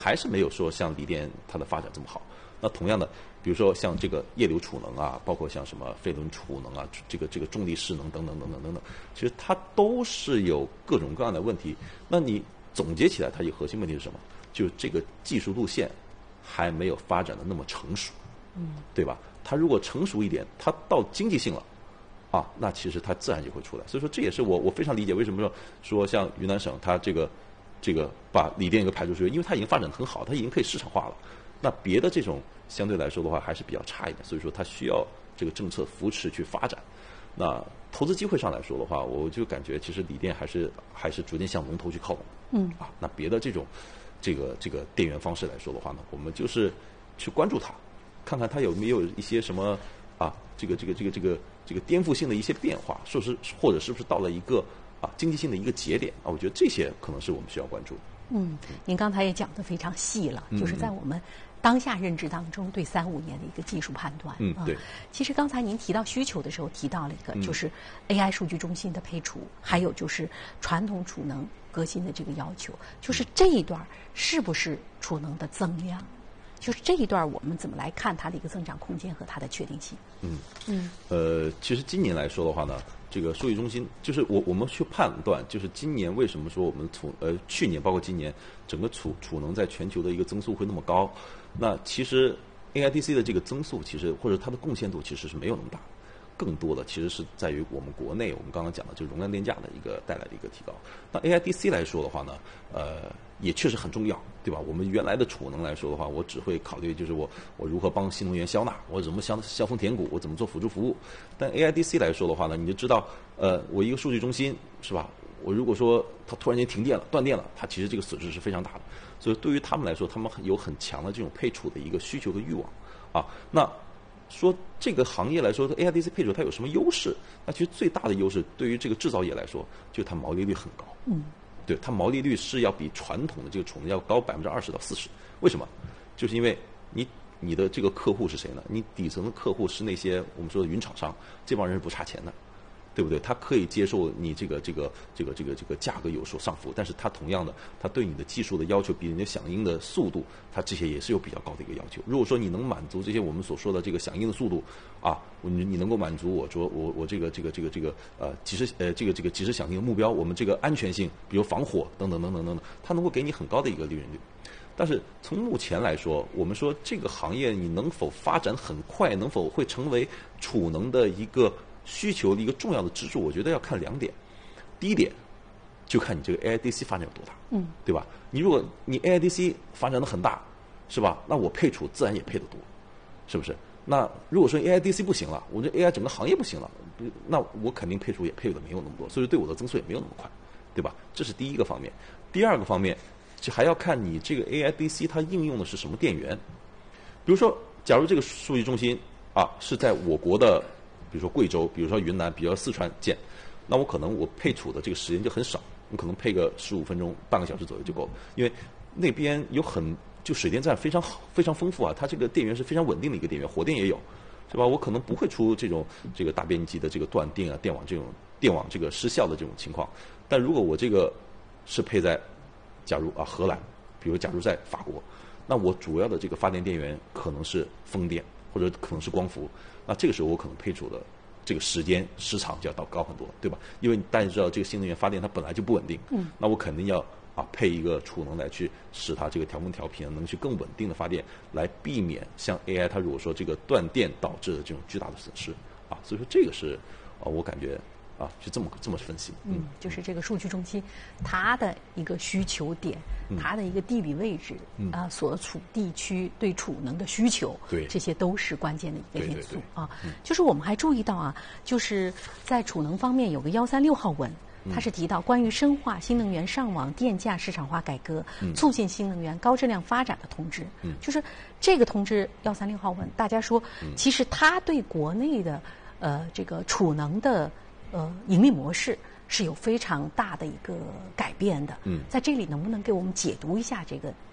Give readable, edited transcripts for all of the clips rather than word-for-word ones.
还是没有说像锂电它的发展这么好。那同样的，比如说像这个液流储能啊，包括像什么废轮储能啊，这个重力势能等等等等等等，其实它都是有各种各样的问题。那你总结起来，它一个核心问题是什么？就是这个技术路线还没有发展的那么成熟，对吧？它如果成熟一点，它到经济性了。那其实它自然就会出来。所以说，这也是我非常理解为什么说像云南省它这个把锂电一个排除出去，因为它已经发展得很好，它已经可以市场化了。那别的这种相对来说的话还是比较差一点，所以说它需要这个政策扶持去发展。那投资机会上来说的话，我就感觉其实锂电还是逐渐向龙头去靠拢。那别的这种这个电源方式来说的话呢，我们就是去关注它，看看它有没有一些什么这个颠覆性的一些变化，或者是不是到了一个经济性的一个节点我觉得这些可能是我们需要关注的。 您刚才也讲得非常细了，就是在我们当下认知当中对3、5年的一个技术判断。 对。 其实刚才您提到需求的时候提到了一个，就是 AI 数据中心的配除，还有就是传统储能革新的这个要求，就是这一段是不是储能的增量？就是这一段我们怎么来看它的一个增长空间和它的确定性？ 其实今年来说的话呢，这个数据中心就是我们去判断，就是今年为什么说我们去年包括今年整个储能在全球的一个增速会那么高？那其实 AIDC 的这个增速其实或者它的贡献度其实是没有那么大，更多的其实是在于我们国内我们刚刚讲的就是容量电价的一个带来的一个提高。那 AIDC 来说的话呢，也确实很重要，对吧？我们原来的储能来说的话，我只会考虑就是我如何帮新能源消纳，我怎么消峰填谷，我怎么做辅助服务。但 AIDC 来说的话呢，你就知道，我一个数据中心是吧？我如果说它突然间停电了、断电了，它其实这个损失是非常大的。所以对于他们来说，他们有很强的这种配储的一个需求和欲望那说这个行业来说 ，AIDC 配储它有什么优势？那其实最大的优势对于这个制造业来说，就是它毛利率很高。对，它毛利率是要比传统的这个储能要高20%到40%。为什么？就是因为你的这个客户是谁呢？你底层的客户是那些我们说的云厂商，这帮人是不差钱的，对不对？他可以接受你这个价格有所上浮，但是他同样的，他对你的技术的要求比人家响应的速度，他这些也是有比较高的一个要求。如果说你能满足这些我们所说的这个响应的速度你能够满足我这个及时响应的目标，我们这个安全性，比如防火等等等等等等，它能够给你很高的一个利润率。但是从目前来说，我们说这个行业你能否发展很快，能否会成为储能的一个需求的一个重要的支柱，我觉得要看2点。第一点，就看你这个 AIDC 发展有多大，对吧？如果你 AIDC 发展的很大，是吧？那我配储自然也配得多，是不是？那如果说 AIDC 不行了，我这 AI 整个行业不行了，那我肯定配储也配的没有那么多，所以对我的增速也没有那么快，对吧？这是第一个方面。第二个方面，就还要看你这个 AIDC 它应用的是什么电源。比如说，假如这个数据中心是在我国的，比如说贵州，比如说云南，比如说四川建，那我可能我配储的这个时间就很少，我可能配个15分钟、半个小时左右就够了，因为那边就水电站非常好、非常丰富它这个电源是非常稳定的一个电源，火电也有，是吧？我可能不会出这个大面积的这个断电电网这个失效的这种情况。但如果我这个是配在假如荷兰，比如假如在法国，那我主要的这个发电电源可能是风电或者可能是光伏，那这个时候我可能配储的这个时长就要高很多，对吧？因为大家知道这个新能源发电它本来就不稳定，那我肯定要配一个储能来去使它这个调峰调频能去更稳定的发电，来避免像 AI 它如果说这个断电导致的这种巨大的损失所以说这个是我感觉是这么分析。 就是这个数据中心它的一个需求点，它的一个地理位置所处地区对储能的需求， 对， 这些都是关键的一个因素对就是我们还注意到就是在储能方面有个136号文。它是提到关于深化新能源上网电价市场化改革，促进新能源高质量发展的通知。就是这个通知136号文，大家说，其实它对国内的这个储能的盈利模式是有非常大的一个改变的。在这里能不能给我们解读一下这个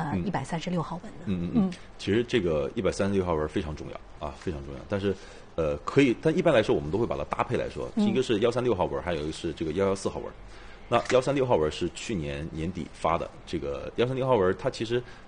136号文呢？ 其实这个136号文非常重要非常重要，但是可以，但一般来说我们都会把它搭配来说，一个是136号文，还有一个是这个114号文。 那136号文是去年年底发的，这个136号文它其实